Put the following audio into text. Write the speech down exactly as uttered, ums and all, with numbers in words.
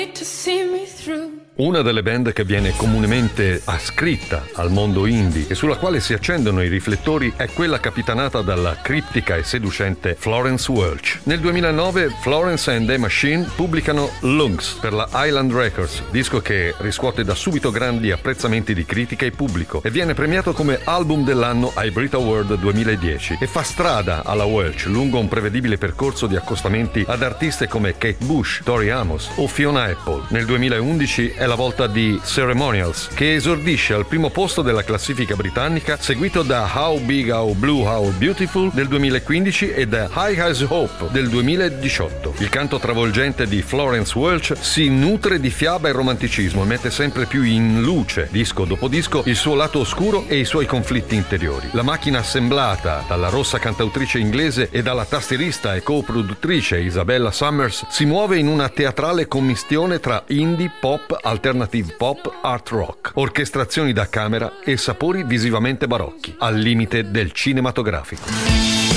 Una delle band che viene comunemente ascritta al mondo indie e sulla quale si accendono i riflettori è quella capitanata dalla criptica e seducente Florence Welch. Nel duemilanove Florence and the Machine pubblicano Lungs per la Island Records, disco che riscuote da subito grandi apprezzamenti di critica e pubblico e viene premiato come album dell'anno ai Brit Award duemiladieci e fa strada alla Welch lungo un prevedibile percorso di accostamenti ad artiste come Kate Bush, Tori Amos o Fiona Apple. Nel duemilaundici è la volta di Ceremonials, che esordisce al primo posto della classifica britannica, seguito da How Big, How Blue, How Beautiful del duemilaquindici e da High As Hope del duemiladiciotto. Il canto travolgente di Florence Welch si nutre di fiaba e romanticismo e mette sempre più in luce, disco dopo disco, il suo lato oscuro e i suoi conflitti interiori. La macchina assemblata dalla rossa cantautrice inglese e dalla tastierista e co-produttrice Isabella Summers si muove in una teatrale commistione tra indie, pop, alternative pop, art rock, orchestrazioni da camera e sapori visivamente barocchi, al limite del cinematografico.